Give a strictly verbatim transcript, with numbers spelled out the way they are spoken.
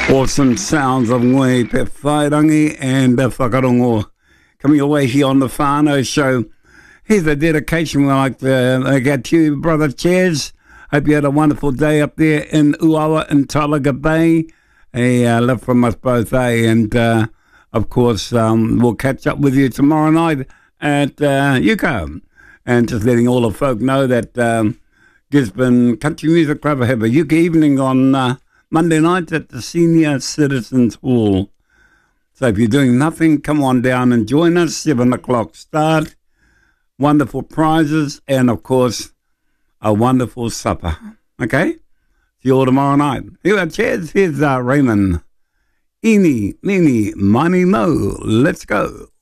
Awesome sounds of Ngoi Pe Whairangi and uh, Whakarongo coming your way here on the Whānau Show. Here's a dedication we'd like to uh, get to you, Brother Chairs. Hope you had a wonderful day up there in Uawa in Talaga Bay. A uh, love from us both, eh? And, uh, of course, um, we'll catch up with you tomorrow night at uh, Yuko. And just letting all the folk know that um, Gisborne Country Music Club have a Yuko evening on uh, Monday night at the Senior Citizens Hall. So if you're doing nothing, come on down and join us. Seven o'clock start. Wonderful prizes and, of course, a wonderful supper. Okay? See you all tomorrow night. Here are Chairs. Here's uh, Raymond. Eeny, meeny, miny, mo. Let's go.